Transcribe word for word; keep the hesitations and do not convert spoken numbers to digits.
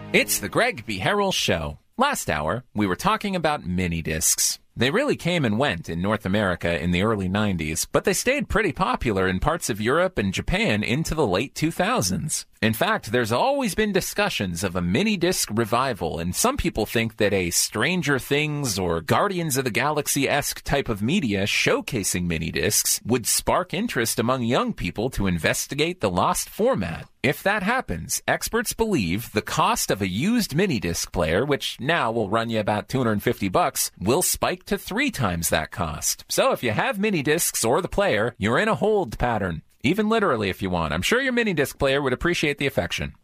It's the Greg B. Harrell Show. Last hour, we were talking about mini discs. They really came and went in North America in the early nineties, but they stayed pretty popular in parts of Europe and Japan into the late two thousands. In fact, there's always been discussions of a mini-disc revival, and some people think that a Stranger Things or Guardians of the Galaxy-esque type of media showcasing mini-discs would spark interest among young people to investigate the lost format. If that happens, experts believe the cost of a used mini-disc player, which now will run you about two hundred fifty bucks, will spike to three times that cost. So if you have mini-discs or the player, you're in a hold pattern. Even literally if you want. I'm sure your mini-disc player would appreciate the affection.